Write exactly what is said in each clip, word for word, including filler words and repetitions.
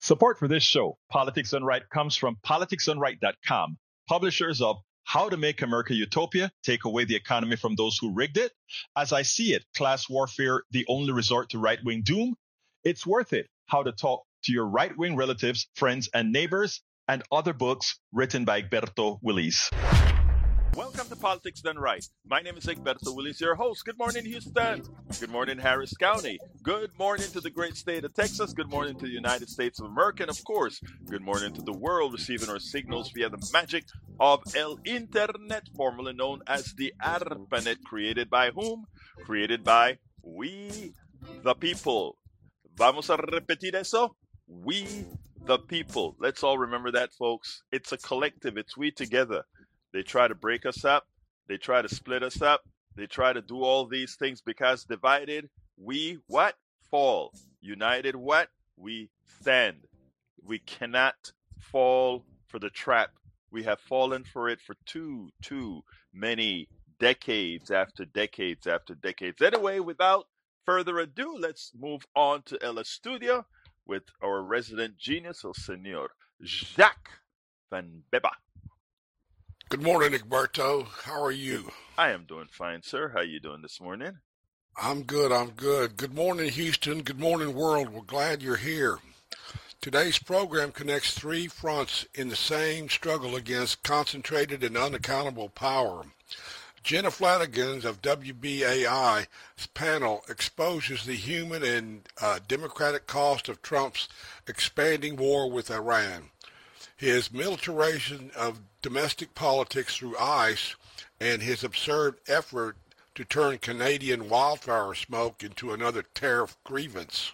Support for this show, Politics Done Right, comes from politics done right dot com, publishers of How to Make America Utopia, Take Away the Economy from Those Who Rigged It, As I See It, Class Warfare, The Only Resort to Right-Wing Doom, It's Worth It, How to Talk to Your Right-Wing Relatives, Friends, and Neighbors, and other books written by Egberto Willis. Welcome to Politics Done Right. My name is Egberto Willis, your host. Good morning, Houston. Good morning, Harris County. Good morning to the great state of Texas. Good morning to the United States of America. And of course, good morning to the world receiving our signals via the magic of El Internet, formerly known as the ARPANET, created by whom? Created by we, the people. Vamos a repetir eso? We, the people. Let's all remember that, folks. It's a collective. It's we together. They try to break us up. They try to split us up. They try to do all these things because divided, we what? Fall. United, what? We stand. We cannot fall for the trap. We have fallen for it for too, too many decades after decades after decades. Anyway, without further ado, let's move on to El Estudio with our resident genius, El Señor Jacques Van Beba. Good morning, Egberto. How are you? I am doing fine, sir. How are you doing this morning? I'm good, I'm good. Good morning, Houston. Good morning, world. We're glad you're here. Today's program connects three fronts in the same struggle against concentrated and unaccountable power. Jenna Flanagan of W B A I's panel exposes the human and uh, democratic cost of Trump's expanding war with Iran. His militarization of domestic politics through ICE and his absurd effort to turn Canadian wildfire smoke into another tariff grievance.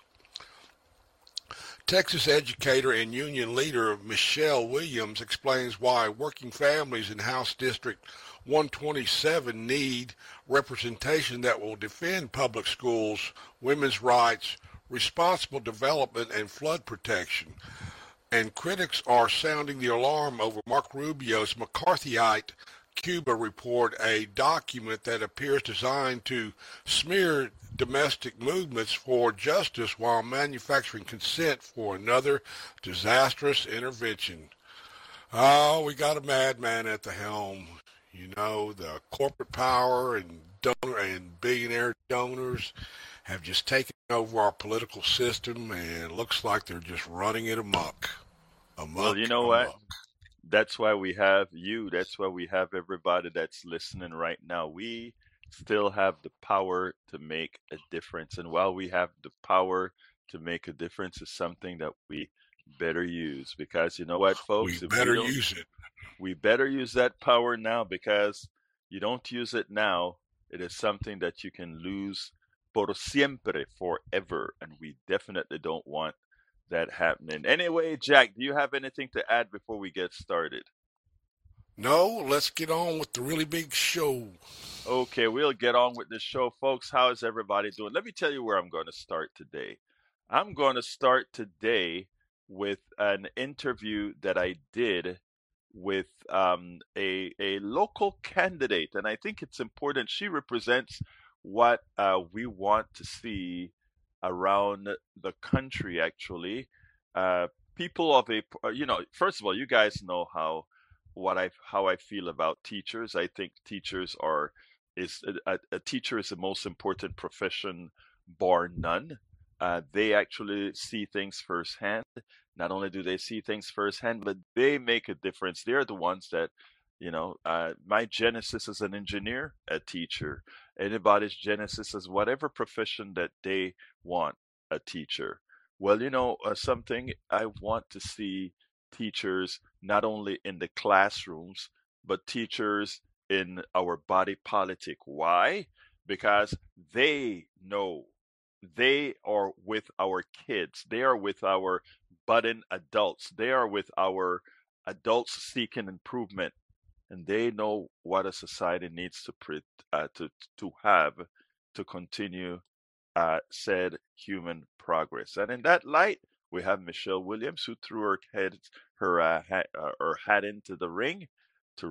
Texas educator and union leader Michelle Williams explains why working families in House District one twenty-seven need representation that will defend public schools, women's rights, responsible development, and flood protection. And critics are sounding the alarm over Marco Rubio's McCarthyite Cuba report, a document that appears designed to smear domestic movements for justice while manufacturing consent for another disastrous intervention. Oh, we got a madman at the helm. You know, the corporate power and donor and billionaire donors have just taken over our political system, and it looks like they're just running it amok. Amok, well, you know amok. what? That's why we have you. That's why we have everybody that's listening right now. We still have the power to make a difference. And while we have the power to make a difference, it's something that we better use. Because you know what, folks? We If better we don't, use it. we better use that power now, because you don't use it now, it is something that you can lose por siempre, forever. And we definitely don't want that happening. Anyway, Jack, do you have anything to add before we get started? No, let's get on with the really big show. Okay, we'll get on with the show, folks. How is everybody doing? Let me tell you where I'm going to start today. I'm going to start today with an interview that I did with um, a, a local candidate, and I think it's important. She represents what uh, we want to see around the country, actually. Uh, people of a, you know, first of all, you guys know how what I how I feel about teachers. I think teachers are is a, a teacher is the most important profession, bar none. Uh, they actually see things firsthand. Not only do they see things firsthand, but they make a difference. They're the ones that, you know, uh, my genesis as an engineer, a teacher. Anybody's genesis is whatever profession that they want, a teacher. Well, you know, uh, something I want to see teachers not only in the classrooms, but teachers in our body politic. Why? Because they know, they are with our kids. They are with our budding adults. They are with our adults seeking improvement. And they know what a society needs to pre- uh, to to have to continue uh, said human progress. And in that light, we have Michelle Williams, who threw her head her uh, hat, uh, her hat into the ring,